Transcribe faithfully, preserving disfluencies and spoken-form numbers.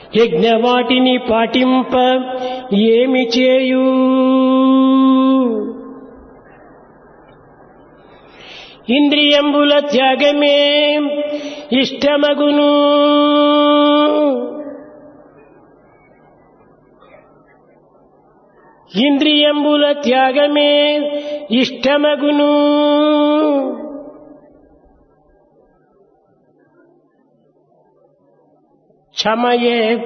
యజ్ఞవాటిని పాటింప ఏమి చేయు ఇంద్రియంబుల త్యాగమే ఇష్టమగును ఇంద్రియంబుల త్యాగమే ఇష్టమగును క్షమయే